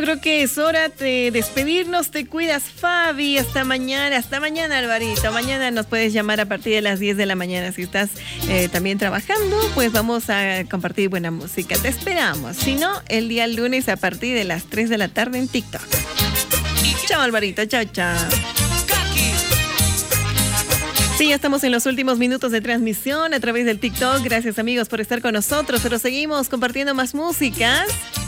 Creo que es hora de despedirnos. Te cuidas, Fabi. Hasta mañana, Alvarito. Mañana nos puedes llamar a partir de las 10 de la mañana. Si estás también trabajando, pues vamos a compartir buena música. Te esperamos. Si no, el día lunes a partir de las 3 de la tarde en TikTok. Chao, Alvarito. Chao, chao. Sí, ya estamos en los últimos minutos de transmisión a través del TikTok. Gracias, amigos, por estar con nosotros. Pero seguimos compartiendo más músicas.